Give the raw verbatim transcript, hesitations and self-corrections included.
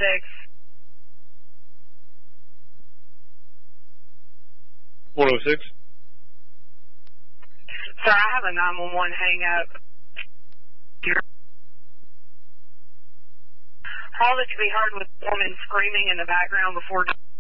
six. one oh six. Sir, I have a nine one one hang up. All that could be heard was a woman screaming in the background before